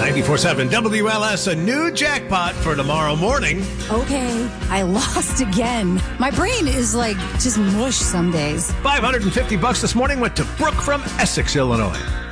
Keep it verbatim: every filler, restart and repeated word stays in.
ninety-four point seven W L S, a new jackpot for tomorrow morning. Okay, I lost again. My brain is like just mush some days. five hundred fifty bucks this morning went to Brooke from Essex, Illinois.